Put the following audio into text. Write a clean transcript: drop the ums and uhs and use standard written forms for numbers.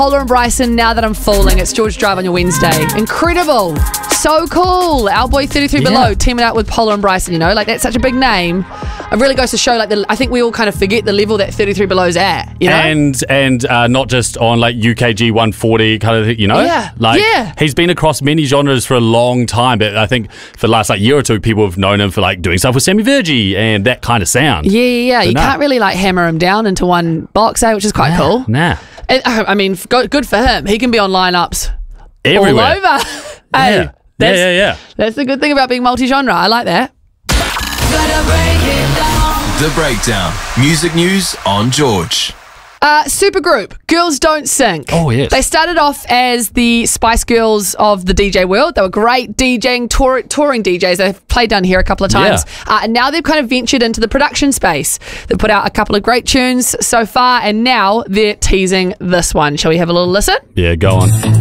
Polar and Bryson, Now That I'm Falling. It's George Drive on your Wednesday. Incredible. So cool. Our boy 33 Below teaming out with Polar and Bryson, you know, like that's such a big name. It really goes to show, like, I think we all kind of forget the level that 33 Below's at, you know? And not just on, like, UKG 140 kind of thing, you know? Yeah. Like, he's been across many genres for a long time, but I think for the last, like, year or two, people have known him for, like, doing stuff with Sammy Virgie and that kind of sound. Yeah. You can't really, like, hammer him down into one box, which is quite cool. I mean, good for him. He can be on lineups everywhere. All over. Hey, yeah. That's the good thing about being multi-genre. I like that. The Breakdown. Music news on George. Supergroup, Girls Don't Sing. Oh, yes. They started off as the Spice Girls of the DJ world. They were great DJing, touring DJs. They've played down here a couple of times. And now they've kind of ventured into the production space. They've put out a couple of great tunes so far, and now they're teasing this one. Shall we have a little listen? Yeah, go on.